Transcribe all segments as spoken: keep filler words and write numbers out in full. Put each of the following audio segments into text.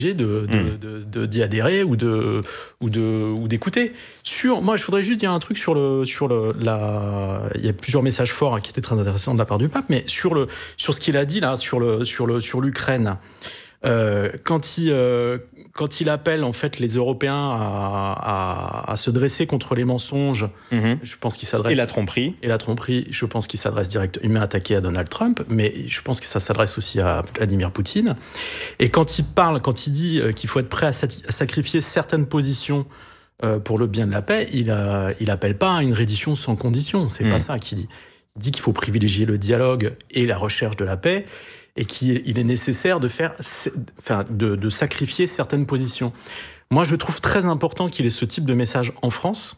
De, de, mmh. de, de, d'y adhérer ou, de, ou, de, ou d'écouter. Sur, moi, je voudrais juste dire un truc sur le... Sur le la, il y a plusieurs messages forts hein, qui étaient très intéressants de la part du pape, mais sur, le, sur ce qu'il a dit là, sur, le, sur, le, sur l'Ukraine, euh, quand, il, euh, quand il appelle en fait, les Européens à, à, à se dresser contre les mensonges, mmh. je pense qu'il s'adresse... Et la tromperie. Et la tromperie, je pense qu'il s'adresse directement... Il m'a attaqué à Donald Trump, mais je pense que ça s'adresse aussi à Vladimir Poutine. Et quand il parle, quand il dit qu'il faut être prêt à, sati- à sacrifier certaines positions euh, pour le bien de la paix, il euh, il appelle pas à une reddition sans condition. C'est mmh. pas ça qu'il dit. Il dit qu'il faut privilégier le dialogue et la recherche de la paix, et qu'il il est nécessaire de faire, enfin, de, de sacrifier certaines positions. Moi, je trouve très important qu'il ait ce type de message en France,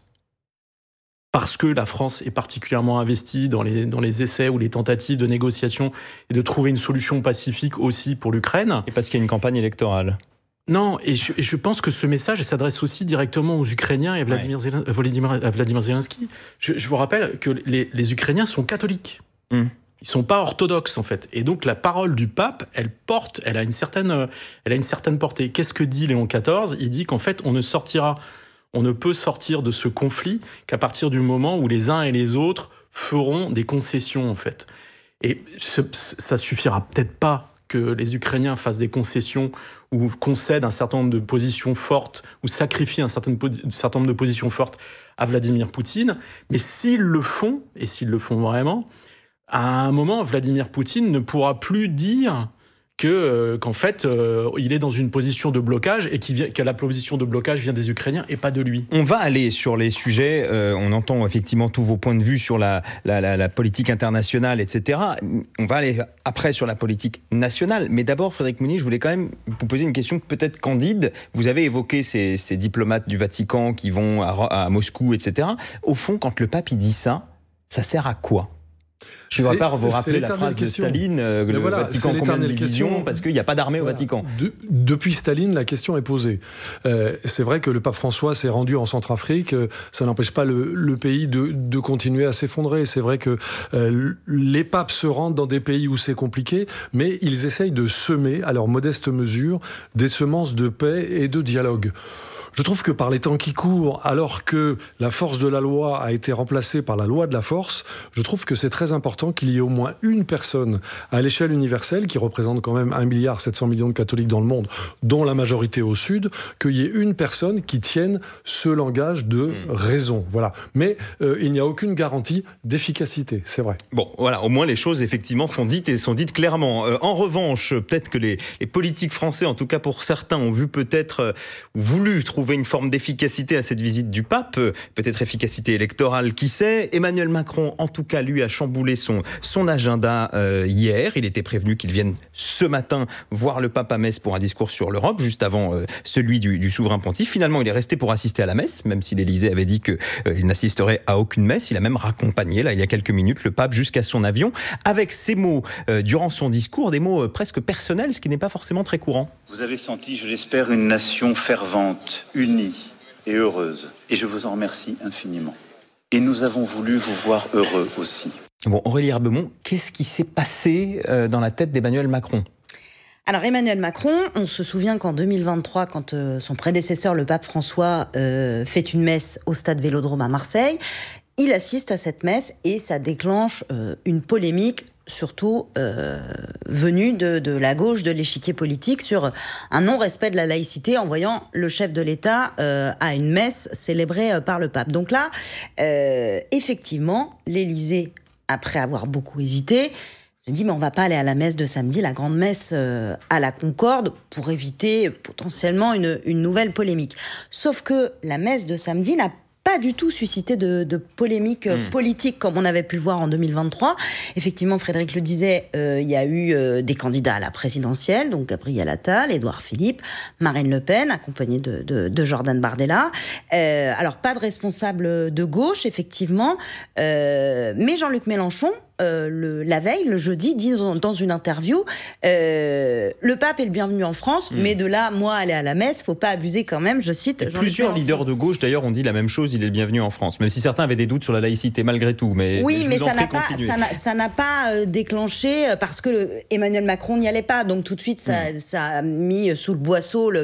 parce que la France est particulièrement investie dans les, dans les essais ou les tentatives de négociation et de trouver une solution pacifique aussi pour l'Ukraine. Et parce qu'il y a une campagne électorale. Non, et je, et je pense que ce message s'adresse aussi directement aux Ukrainiens et à Vladimir, ouais. Zelen, Vladimir, à Vladimir Zelensky. Je, je vous rappelle que les, les Ukrainiens sont catholiques. Mmh. Ils sont pas orthodoxes, en fait. Et donc, la parole du pape, elle porte, elle a une certaine, elle a une certaine portée. Qu'est-ce que dit Léon quatorze ? Il dit qu'en fait, on ne sortira... On ne peut sortir de ce conflit qu'à partir du moment où les uns et les autres feront des concessions, en fait. Et ce, ça suffira peut-être pas que les Ukrainiens fassent des concessions ou concèdent un certain nombre de positions fortes ou sacrifient un certain, un certain nombre de positions fortes à Vladimir Poutine. Mais s'ils le font, et s'ils le font vraiment, à un moment, Vladimir Poutine ne pourra plus dire... Que, euh, qu'en fait, euh, il est dans une position de blocage et qu'il vient, que la position de blocage vient des Ukrainiens et pas de lui. On va aller sur les sujets, euh, on entend effectivement tous vos points de vue sur la, la, la, la politique internationale, et cetera. On va aller après sur la politique nationale. Mais d'abord, Frédéric Mounier, je voulais quand même vous poser une question peut-être candide. Vous avez évoqué ces, ces diplomates du Vatican qui vont à, à Moscou, et cetera. Au fond, quand le pape il dit ça, ça sert à quoi ? Je ne vais pas vous rappeler la phrase question. de Staline, euh, le voilà, Vatican combien de divisions, parce qu'il n'y a pas d'armée voilà. au Vatican. De, depuis Staline, la question est posée. Euh, c'est vrai que le pape François s'est rendu en Centrafrique, euh, ça n'empêche pas le, le pays de, de continuer à s'effondrer. C'est vrai que euh, les papes se rendent dans des pays où c'est compliqué, mais ils essayent de semer, à leur modeste mesure, des semences de paix et de dialogue. Je trouve que par les temps qui courent, alors que la force de la loi a été remplacée par la loi de la force, je trouve que c'est très important qu'il y ait au moins une personne à l'échelle universelle, qui représente quand même un milliard sept cents millions de catholiques dans le monde, dont la majorité au Sud, qu'il y ait une personne qui tienne ce langage de mmh. raison. Voilà. Mais euh, il n'y a aucune garantie d'efficacité, c'est vrai. Bon, voilà, au moins les choses effectivement sont dites et sont dites clairement. Euh, en revanche, peut-être que les, les politiques français, en tout cas pour certains, ont vu peut-être, euh, voulu trouver une forme d'efficacité à cette visite du pape, peut-être efficacité électorale, qui sait. Emmanuel Macron, en tout cas, lui, a chamboulé son, son agenda euh, hier. Il était prévenu qu'il vienne ce matin voir le pape à Metz pour un discours sur l'Europe, juste avant euh, celui du, du souverain pontife. Finalement, il est resté pour assister à la messe, même si l'Élysée avait dit qu'il euh, n'assisterait à aucune messe. Il a même raccompagné, là, il y a quelques minutes, le pape jusqu'à son avion, avec ces mots euh, durant son discours, des mots euh, presque personnels, ce qui n'est pas forcément très courant. Vous avez senti, je l'espère, une nation fervente, unie et heureuse. Et je vous en remercie infiniment. Et nous avons voulu vous voir heureux aussi. Bon, Aurélie Herbemont, qu'est-ce qui s'est passé euh, dans la tête d'Emmanuel Macron ? Alors Emmanuel Macron, on se souvient qu'en deux mille vingt-trois, quand euh, son prédécesseur, le pape François, euh, fait une messe au stade Vélodrome à Marseille, il assiste à cette messe et ça déclenche euh, une polémique surtout euh, venu de, de la gauche de l'échiquier politique sur un non-respect de la laïcité en voyant le chef de l'État euh, à une messe célébrée euh, par le pape. Donc là, euh, effectivement, l'Élysée, après avoir beaucoup hésité, se dit mais on va pas aller à la messe de samedi, la grande messe euh, à la Concorde, pour éviter potentiellement une, une nouvelle polémique. Sauf que la messe de samedi n'a pas du tout suscité de, de polémique mmh. politique comme on avait pu le voir en deux mille vingt-trois. Effectivement, Frédéric le disait, euh, il y a eu euh, des candidats à la présidentielle, donc Gabriel Attal, Édouard Philippe, Marine Le Pen, accompagnée de, de, de Jordan Bardella. Euh, alors, pas de responsable de gauche, effectivement, euh, mais Jean-Luc Mélenchon euh, le, la veille, le jeudi, dit dans, dans une interview euh, le pape est le bienvenu en France, mmh. mais de là, moi, aller à la messe, faut pas abuser quand même, je cite. Plusieurs leaders de gauche, d'ailleurs, ont dit la même chose, il est le bienvenu en France, même si certains avaient des doutes sur la laïcité, malgré tout. Mais, oui, mais, mais ça n'a, pas, ça, n'a, ça n'a pas euh, déclenché, parce que Emmanuel Macron n'y allait pas, donc tout de suite, ça, mmh. ça a mis sous le boisseau le